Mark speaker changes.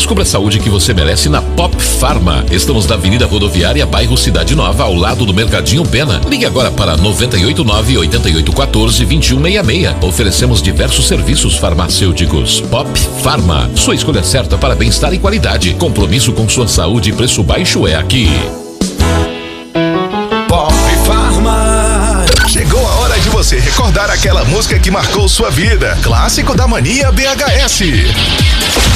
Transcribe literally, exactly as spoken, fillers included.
Speaker 1: Descubra a saúde que você merece na Pop Pharma. Estamos na Avenida Rodoviária, bairro Cidade Nova, ao lado do Mercadinho Pena. Ligue agora para nove oito nove, oito oito um quatro, dois um seis seis. Oferecemos diversos serviços farmacêuticos. Pop Pharma, sua escolha certa para bem-estar e qualidade. Compromisso com sua saúde e preço baixo é aqui.
Speaker 2: Pop Pharma. Chegou a hora de você recordar aquela música que marcou sua vida. Clássico da Mania B H S.